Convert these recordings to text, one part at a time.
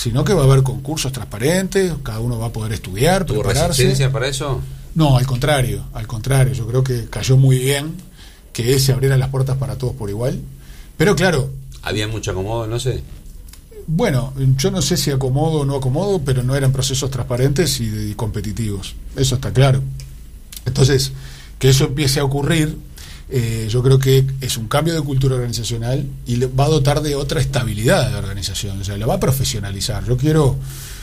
sino que va a haber concursos transparentes, cada uno va a poder estudiar, ¿Tuvo prepararse. resistencia para eso? No, al contrario, yo creo que cayó muy bien que se abrieran las puertas para todos por igual, pero claro... ¿Había mucho acomodo, no sé? Bueno, yo no sé si acomodo o no acomodo, pero no eran procesos transparentes y competitivos, eso está claro. Entonces, que eso empiece a ocurrir, yo creo que es un cambio de cultura organizacional y le va a dotar de otra estabilidad de la organización, o sea, la va a profesionalizar. Yo quiero,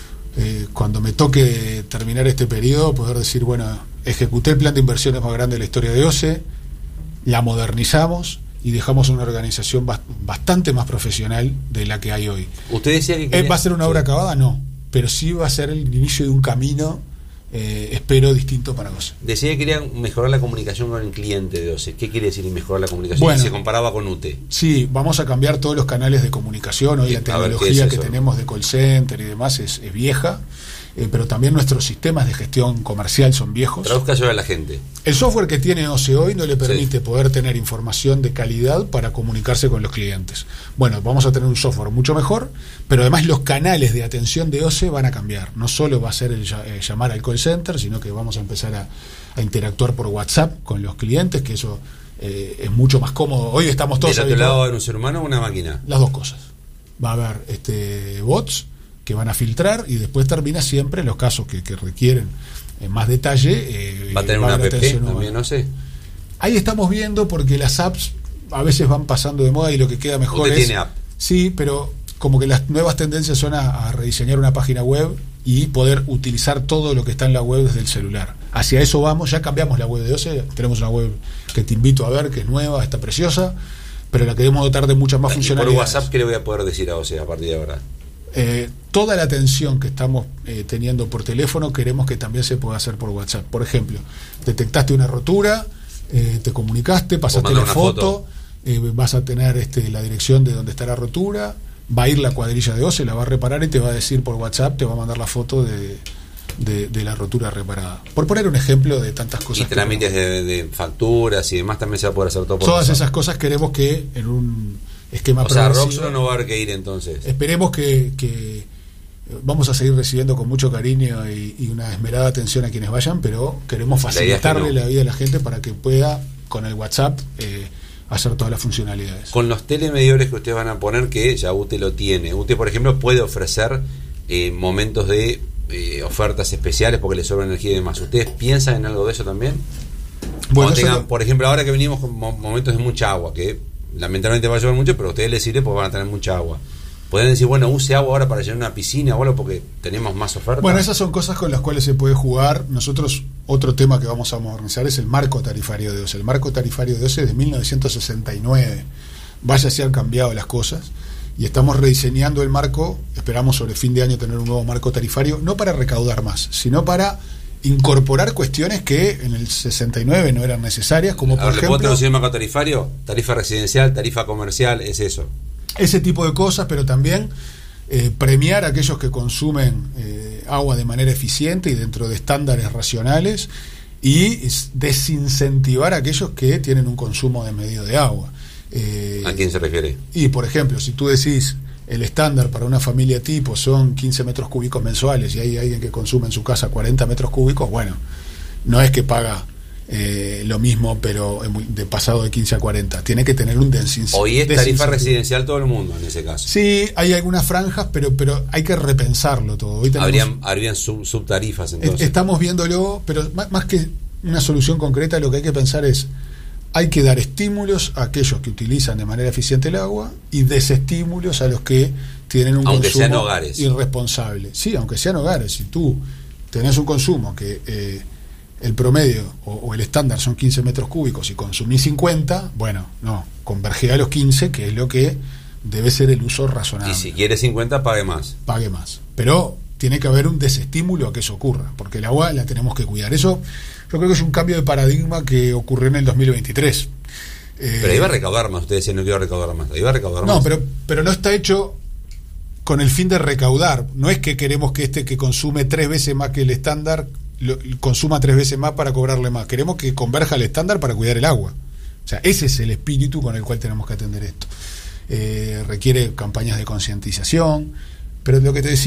cuando me toque terminar este periodo, poder decir, bueno, ejecuté el plan de inversiones más grande de la historia de OCE, la modernizamos y dejamos una organización bastante más profesional de la que hay hoy. Usted decía que ¿Va a ser una obra acabada? No, pero sí va a ser el inicio de un camino, espero, distinto para OCE. Decía que quería mejorar la comunicación con el cliente de OCE. ¿Qué quiere decir mejorar la comunicación? Bueno, si se comparaba con UTE. Sí, vamos a cambiar todos los canales de comunicación. Hoy la tecnología que tenemos de call center y demás es vieja, pero también nuestros sistemas de gestión comercial son viejos. Traduzca a la gente. El software que tiene OCE hoy no le permite poder tener información de calidad para comunicarse con los clientes. Bueno, vamos a tener un software mucho mejor, pero además los canales de atención de OCE van a cambiar. No solo va a ser el llamar al call center, sino que vamos a empezar a interactuar por WhatsApp con los clientes, que eso es mucho más cómodo. Hoy estamos todos... ¿Del otro lado de un ser humano o una máquina? Las dos cosas. Va a haber bots que van a filtrar y después termina siempre en los casos que requieren más detalle. ¿Va a tener una app también, no sé? Ahí estamos viendo, porque las apps a veces van pasando de moda y lo que queda mejor ¿Usted es... tiene app? Sí, pero como que las nuevas tendencias son a rediseñar una página web y poder utilizar todo lo que está en la web desde el celular. Hacia eso vamos, ya cambiamos la web de OCE, tenemos una web que te invito a ver, que es nueva, está preciosa, pero la queremos dotar de muchas más funcionalidades. ¿Por WhatsApp qué le voy a poder decir a OCE a partir de ahora? Toda la atención que estamos teniendo por teléfono queremos que también se pueda hacer por WhatsApp. Por ejemplo, detectaste una rotura, te comunicaste, pasaste la foto. Vas a tener la dirección de donde está la rotura, va a ir la cuadrilla de OCE, la va a reparar y te va a decir por WhatsApp, te va a mandar la foto de la rotura reparada. Por poner un ejemplo de tantas cosas. Y trámites de facturas y demás también se va a poder hacer todo por todas WhatsApp. Esas cosas queremos que en un esquema progresivo. O sea, Roxxon no va a haber que ir entonces. Esperemos que vamos a seguir recibiendo con mucho cariño y una esmerada atención a quienes vayan, pero queremos facilitarle la vida a la gente para que pueda, con el WhatsApp, hacer todas las funcionalidades. Con los telemedidores que ustedes van a poner, que ya UTE lo tiene, UTE por ejemplo puede ofrecer momentos de ofertas especiales porque le sobra energía y demás. ¿Ustedes piensan en algo de eso también? Bueno, tengan, por ejemplo, ahora que venimos con momentos de mucha agua, que lamentablemente va a llover mucho, pero a ustedes les sirve porque van a tener mucha agua. Pueden decir, bueno, use agua ahora para llenar una piscina o algo porque tenemos más ofertas. Bueno, esas son cosas con las cuales se puede jugar. Nosotros, otro tema que vamos a modernizar es el marco tarifario de OCE. El marco tarifario de OCE es de 1969. Vaya si han cambiado las cosas. Y estamos rediseñando el marco. Esperamos sobre fin de año tener un nuevo marco tarifario, no para recaudar más, sino para incorporar cuestiones que en el 69 no eran necesarias, como por ejemplo... ¿Le puedo decir el marco tarifario? Tarifa residencial, tarifa comercial, es eso. Ese tipo de cosas, pero también premiar a aquellos que consumen agua de manera eficiente y dentro de estándares racionales, y desincentivar a aquellos que tienen un consumo desmedido de agua. ¿A quién se refiere? Y por ejemplo, si tú decís el estándar para una familia tipo son 15 metros cúbicos mensuales y hay alguien que consume en su casa 40 metros cúbicos, bueno, no es que paga lo mismo, pero de pasado de 15 a 40. Tiene que tener un desincentivo. Hoy es tarifa residencial todo el mundo en ese caso. Sí, hay algunas franjas, pero hay que repensarlo todo. Hoy habrían subtarifas entonces. Estamos viéndolo, pero más que una solución concreta, lo que hay que pensar es: hay que dar estímulos a aquellos que utilizan de manera eficiente el agua y desestímulos a los que tienen un aunque consumo sean hogares. Irresponsable. Sí, aunque sean hogares. Si tú tenés un consumo que el promedio o el estándar son 15 metros cúbicos y consumís 50, bueno, no, convergirá a los 15, que es lo que debe ser el uso razonable. Y si quiere 50, pague más. Pague más. Pero tiene que haber un desestímulo a que eso ocurra, porque el agua la tenemos que cuidar. Eso yo creo que es un cambio de paradigma que ocurrió en el 2023. Pero iba a recaudar más, usted decía no iba a recaudar más, iba a recaudar más. No, pero no está hecho con el fin de recaudar. No es que queremos que que consume 3 veces más que el estándar consuma 3 veces más para cobrarle más. Queremos que converja al estándar para cuidar el agua. O sea, ese es el espíritu con el cual tenemos que atender esto. Requiere campañas de concientización, pero lo que te decía